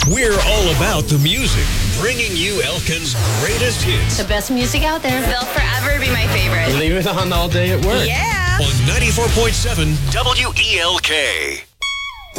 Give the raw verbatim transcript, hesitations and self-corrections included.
We're all about the music, bringing you Elkin's greatest hits. The best music out there. They'll forever be my favorite. Leave it on all day at work. Yeah. On ninety-four point seven W E L K.